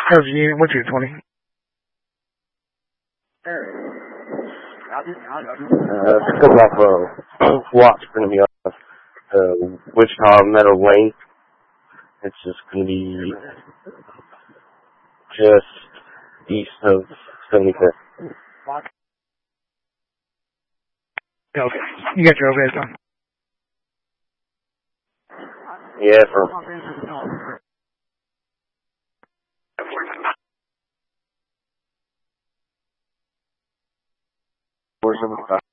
How's your unit? What's your 20? It's coming off Watts, going to be off Wichita Meadow Lane. It's just going to be just east of 75th. Okay. You got your overhead on? Yeah, for... Where's